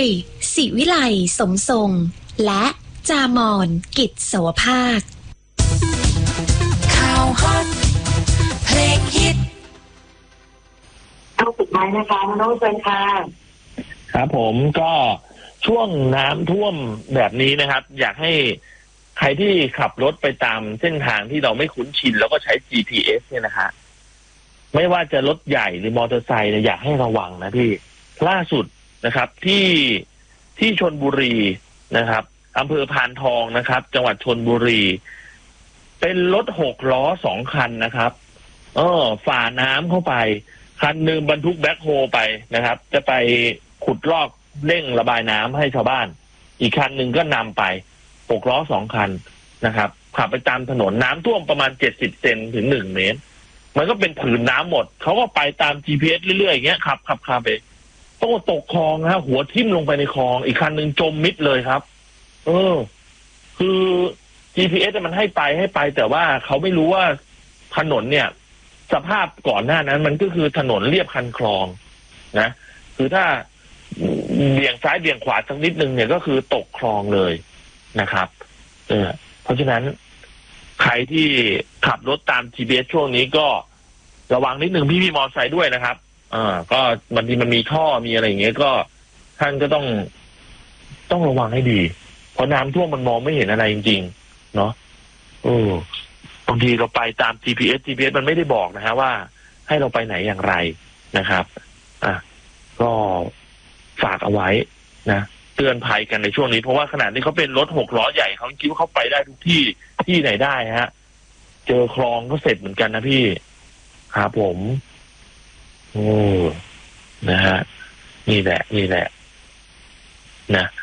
ศิวิไลสมทรงและจามอนกิจโสภาคข่าวฮอตเพลงฮิตเอาสุดท้ายนะคะน้องเฟิร์นค่ะครับผมก็ช่วงน้ำท่วมแบบนี้นะครับอยากให้ใครที่ขับรถไปตามเส้นทางที่เราไม่คุ้นชินแล้วก็ใช้ GPS เนี่ยนะฮะไม่ว่าจะรถใหญ่หรือมอเตอร์ไซค์เนี่ยอยากให้ระวังนะพี่ล่าสุดนะครับที่ชลบุรีนะครับอำเภอพานทองนะครับจังหวัดชลบุรีเป็นรถ6 ล้อ2 คันนะครับฝ่าน้ำเข้าไปคันหนึ่งบรรทุกแบ็คโฮไปนะครับจะไปขุดลอกเร่งระบายน้ำให้ชาวบ้านอีกคันหนึ่งก็นำไป6 ล้อ2 คันนะครับขับไปตามถนนน้ำท่วมประมาณ70 เซนถึง1 เมตรมันก็เป็นผืนน้ำหมดเขาก็ไปตาม GPS เรื่อยๆอย่างเงี้ยขับไปต้องตกคลองนะฮะหัวทิ่มลงไปในคลองอีกคันหนึ่งจมมิดเลยครับคือ GPS มันให้ไปแต่ว่าเขาไม่รู้ว่าถนนเนี่ยสภาพก่อนหน้านั้นมันก็คือถนนเลียบคันคลองนะคือถ้าเบี่ยงซ้ายเบี่ยงขวาสักนิดนึงเนี่ยก็คือตกคลองเลยนะครับเพราะฉะนั้นใครที่ขับรถตาม GPS ช่วงนี้ก็ระวังนิดนึงพี่มอไซค์ด้วยนะครับก็บางทีมันมีท่อมีอะไรอย่างเงี้ยก็ท่านก็ต้องระวังให้ดีเพราะน้ำท่วมมันมองไม่เห็นอะไรจริงๆเนาะบางทีเราไปตาม GPS มันไม่ได้บอกนะฮะว่าให้เราไปไหนอย่างไรนะครับก็ฝากเอาไว้นะเตือนภัยกันในช่วงนี้เพราะว่าขนาดนี้เขาเป็นรถ6 ล้อใหญ่เขาคิดว่าเขาไปได้ทุกที่ไหนได้ฮะเจอคลองก็เสร็จเหมือนกันนะพี่ครับผมนะฮะนี่แหละนะ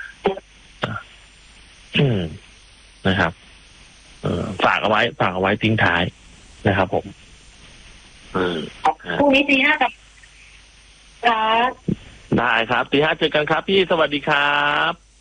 นะครับฝากเอาไว้ทิ้งท้ายนะครับผมพรุ่งนี้ตี 5กับได้ครับตี 5เจอกันครับพี่สวัสดีครับ